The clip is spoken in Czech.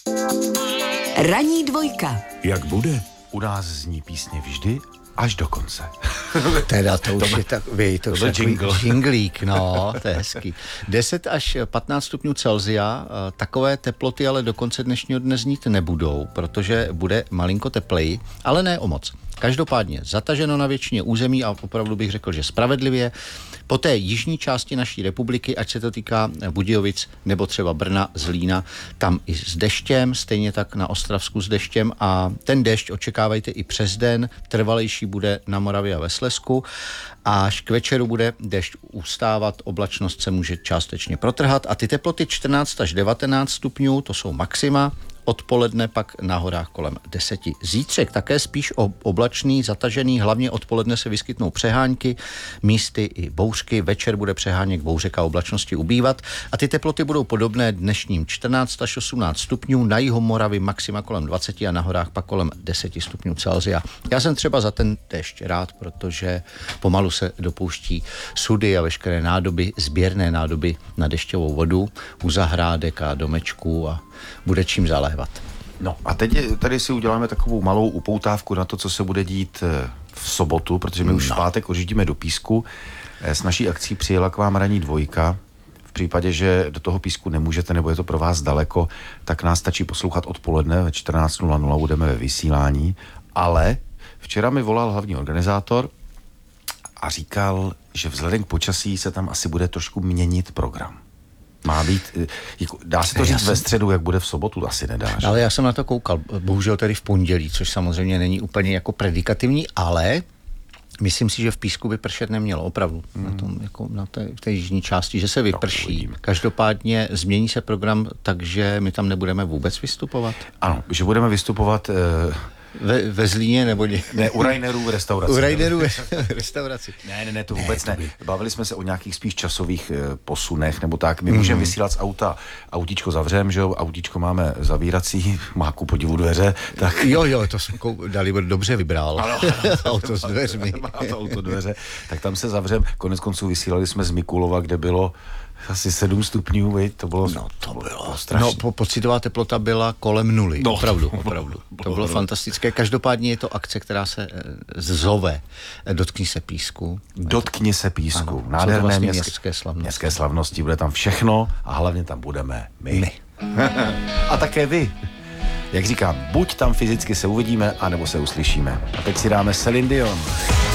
Ranní dvojka. Jak bude? U nás zní písně vždy až do konce. Teda to už je takový, to už je jinglík, no, to je hezký. 10 až 15 stupňů Celsia, takové teploty ale do konce dnešního dne znít nebudou, protože bude malinko tepleji, ale ne o moc. Každopádně zataženo na většině území a opravdu bych řekl, že spravedlivě. Po té jižní části naší republiky, ať se to týká Budějovic nebo třeba Brna, Zlína, tam i s deštěm, stejně tak na Ostravsku s deštěm a ten dešť očekávejte i přes den, trvalejší bude na Moravě a ve Slezsku a až k večeru bude dešť ustávat, oblačnost se může částečně protrhat a ty teploty 14 až 19 stupňů, to jsou maxima, odpoledne pak na horách kolem 10. Zítřek také spíš oblačný, zatažený, hlavně odpoledne se vyskytnou přehánky, místy i bouřky, večer bude přeháněk bouřek a oblačnosti ubývat a ty teploty budou podobné dnešním 14 až 18 stupňů, na jihu Moravy maxima kolem 20 a na horách pak kolem 10 stupňů Celsia. Já jsem třeba za ten dešť rád, protože pomalu se dopouští sudy a veškeré nádoby, sběrné nádoby na dešťovou vodu u zahrádek a domečků a bude čím zalévat. No a teď tady si uděláme takovou malou upoutávku na to, co se bude dít v sobotu, protože my už v pátek odjíždíme do Písku. S naší akcí přijela k vám ranní dvojka. V případě, že do toho Písku nemůžete, nebo je to pro vás daleko, tak nás stačí poslouchat odpoledne ve 14:00, budeme ve vysílání. Ale včera mi volal hlavní organizátor a říkal, že vzhledem k počasí se tam asi bude trošku měnit program. Má být, dá se to říct ve středu, jak bude v sobotu, asi nedá. Ale já jsem na to koukal, bohužel tedy v pondělí, což samozřejmě není úplně jako predikativní, ale myslím si, že v Písku by pršet nemělo, opravdu, na tom, jako na té jižní části, že se vyprší. No, každopádně změní se program, takže my tam nebudeme vůbec vystupovat. Ano, že budeme vystupovat... Ve Zlíně nebo Ne, u Rainerů v restauraci. U Rainerů v restauraci. Ne, to vůbec ne. Bavili jsme se o nějakých spíš časových posunech nebo tak. My můžeme vysílat z auta. Autíčko zavřem, že jo? Autíčko máme zavírací, má ku podivu dveře. Tak... Jo, to jsme Dalibor dobře vybral. Ano, auto s dveřmi. Má to auto dveře. Tak tam se zavřem. Konec konců vysílali jsme z Mikulova, kde bylo asi 7 stupňů, viď? To bylo strašné. No, pocitová teplota byla kolem 0. No, opravdu. To bylo fantastické. Každopádně je to akce, která se zove Dotkni se Písku. Dotkni se Písku. Ano, nádherné vlastně městské slavnosti. Bude tam všechno a hlavně tam budeme my. A také vy. Jak říkám, buď tam fyzicky se uvidíme, anebo se uslyšíme. A teď si dáme Celine Dion.